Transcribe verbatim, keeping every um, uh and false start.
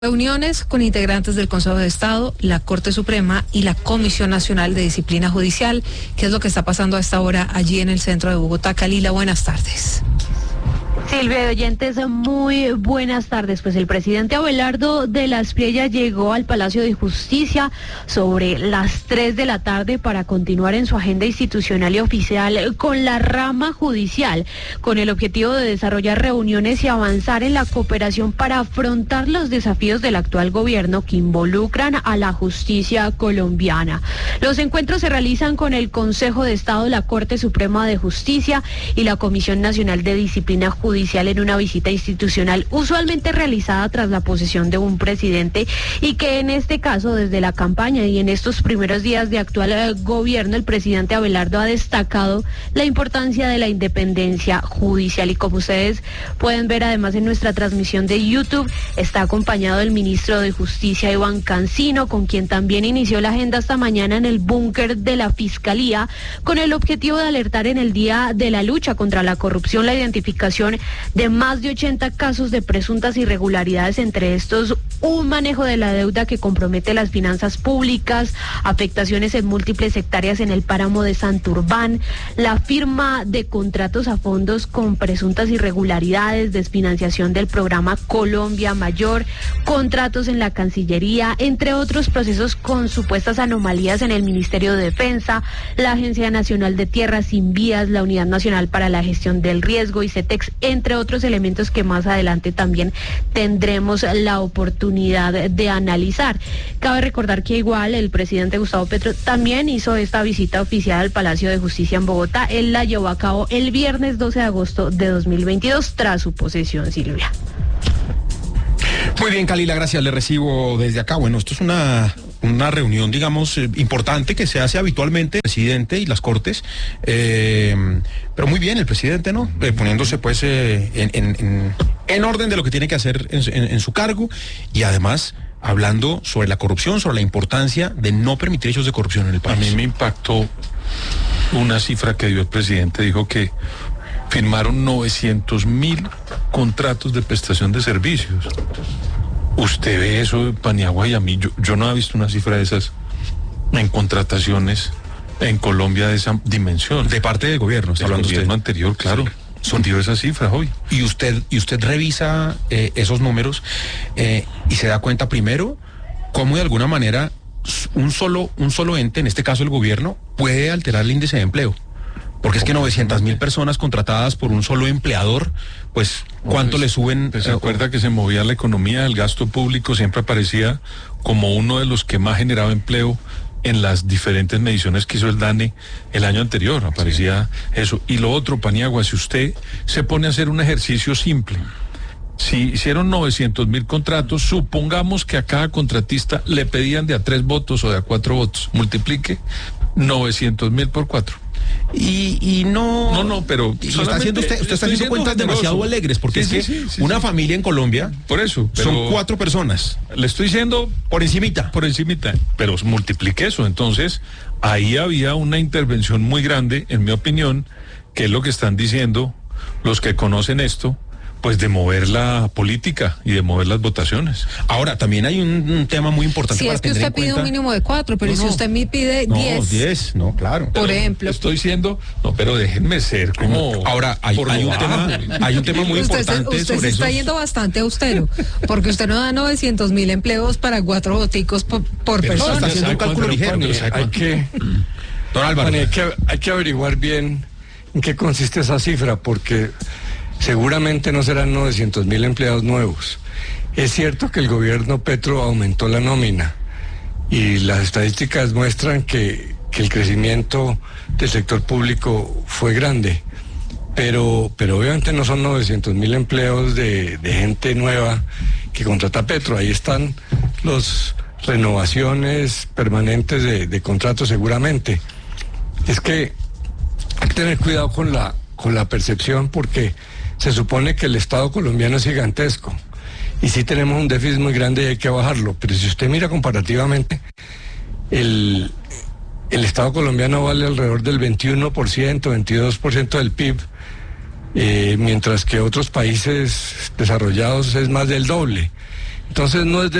Reuniones con integrantes del Consejo de Estado, la Corte Suprema y la Comisión Nacional de Disciplina Judicial. ¿Qué es lo que está pasando a esta hora allí en el centro de Bogotá? Kalila, buenas tardes. Silvia, oyentes, muy buenas tardes. Pues el presidente Abelardo de la Espriella llegó al Palacio de Justicia sobre las tres de la tarde para continuar en su agenda institucional y oficial con la rama judicial, con el objetivo de desarrollar reuniones y avanzar en la cooperación para afrontar los desafíos del actual gobierno que involucran a la justicia colombiana. Los encuentros se realizan con el Consejo de Estado, la Corte Suprema de Justicia y la Comisión Nacional de Disciplina Judicial en una visita institucional usualmente realizada tras la posesión de un presidente, y que en este caso, desde la campaña y en estos primeros días de actual gobierno, el presidente Abelardo ha destacado la importancia de la independencia judicial. Y como ustedes pueden ver además en nuestra transmisión de YouTube, está acompañado del ministro de Justicia, Iván Cancino, con quien también inició la agenda esta mañana en el búnker de la Fiscalía, con el objetivo de alertar en el Día de la Lucha contra la Corrupción la identificación de más de ochenta casos de presuntas irregularidades, entre estos un manejo de la deuda que compromete las finanzas públicas, afectaciones en múltiples hectáreas en el páramo de Santurbán, la firma de contratos a fondos con presuntas irregularidades, desfinanciación del programa Colombia Mayor, contratos en la Cancillería, entre otros procesos con supuestas anomalías en el Ministerio de Defensa, la Agencia Nacional de Tierras Sin Vías, la Unidad Nacional para la Gestión del Riesgo y CETEX, entre otros elementos que más adelante también tendremos la oportunidad de analizar. Cabe recordar que igual el presidente Gustavo Petro también hizo esta visita oficial al Palacio de Justicia en Bogotá. Él la llevó a cabo el viernes doce de agosto de dos mil veintidós tras su posesión, Silvia. Muy bien, Kalila, gracias, le recibo desde acá. Bueno, esto es una... una reunión, digamos, eh, importante que se hace habitualmente el presidente y las cortes, eh, pero muy bien el presidente, ¿no? Eh, poniéndose pues eh, en, en, en, en orden de lo que tiene que hacer en, en, en su cargo, y además hablando sobre la corrupción, sobre la importancia de no permitir hechos de corrupción en el país. A mí me impactó una cifra que dio el presidente, dijo que firmaron novecientos mil contratos de prestación de servicios. Usted ve eso de Paniagua, y a mí, yo, yo no he visto una cifra de esas en contrataciones en Colombia de esa dimensión. De parte del gobierno, está hablando usted. El gobierno anterior, claro. Sí. Son dio esas cifras hoy. Y usted, y usted revisa eh, esos números eh, y se da cuenta primero cómo de alguna manera un solo, un solo ente, en este caso el gobierno, puede alterar el índice de empleo. Porque es que novecientas mil personas contratadas por un solo empleador, pues, ¿cuánto pues, le suben? Pues, ¿se acuerda que se movía la economía? El gasto público siempre aparecía como uno de los que más generaba empleo en las diferentes mediciones que hizo el DANE el año anterior. Aparecía sí. eso. Y lo otro, Paniagua, si usted se pone a hacer un ejercicio simple, si hicieron novecientos mil contratos, supongamos que a cada contratista le pedían de a tres votos o de a cuatro votos. Multiplique novecientos mil por cuatro. Y, y no... No, no, pero... Y está haciendo usted, usted está haciendo cuentas generoso. demasiado alegres, porque sí, es que sí, sí, una sí. familia en Colombia... Por eso, pero son cuatro personas. Le estoy diciendo... Por encimita. Por encimita, pero multiplique eso. Entonces, ahí había una intervención muy grande, en mi opinión, que es lo que están diciendo los que conocen esto, pues de mover la política y de mover las votaciones. Ahora, también hay un, un tema muy importante sí, para es que tener usted en pide cuenta. un mínimo de cuatro, pero no, si usted me pide no, diez. diez, no, claro. Por pero ejemplo. Estoy diciendo, no, pero déjenme ser como... Ahora, hay, hay, un, tema, hay un tema muy usted importante se, usted sobre se está esos... yendo bastante austero, porque usted no da novecientos mil empleos para cuatro boticos por, por pero persona. No, está haciendo un cálculo ligero. Pani, hay, que, Don Álvaro. Pani, hay, que, hay que averiguar bien en qué consiste esa cifra, porque... seguramente no serán novecientos mil empleados nuevos. Es cierto que el gobierno Petro aumentó la nómina y las estadísticas muestran que, que el crecimiento del sector público fue grande, pero, pero obviamente no son novecientos mil empleos de, de gente nueva que contrata Petro. Ahí están las renovaciones permanentes de, de contratos seguramente. Es que hay que tener cuidado con la, con la percepción, porque se supone que el Estado colombiano es gigantesco y sí tenemos un déficit muy grande y hay que bajarlo, pero si usted mira comparativamente, el, el Estado colombiano vale alrededor del veintiuno por ciento, veintidós por ciento del P I B, eh, mientras que otros países desarrollados es más del doble. Entonces no es de